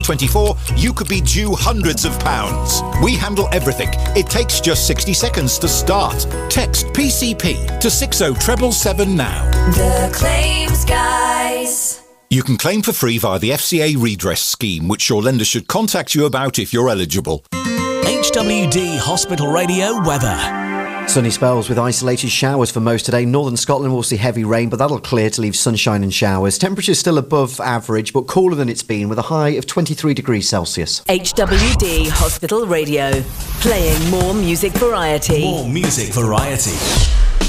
24, you could be due hundreds of pounds. We handle everything. It takes just 60 seconds to start. Text PCP to 60777 now. The Claims Guys. You can claim for free via the FCA redress scheme, which your lender should contact you about if you're eligible. HWD Hospital Radio weather. Sunny spells with isolated showers for most today. Northern Scotland will see heavy rain, but that'll clear to leave sunshine and showers. Temperatures still above average, but cooler than it's been, with a high of 23 degrees Celsius. HWD Hospital Radio. Playing more music variety. More music variety.